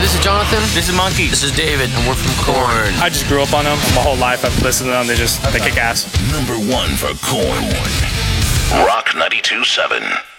this is Jonathan. This is Monkey. This is David, and we're from Korn. I just grew up on them. My whole life I've listened to them. They kick ass. Number 1 for Korn. Rock 92.7.